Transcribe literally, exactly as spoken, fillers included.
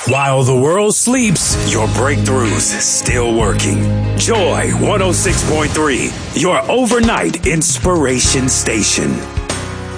While the world sleeps, your breakthrough's still working. Joy one oh six point three, your overnight inspiration station.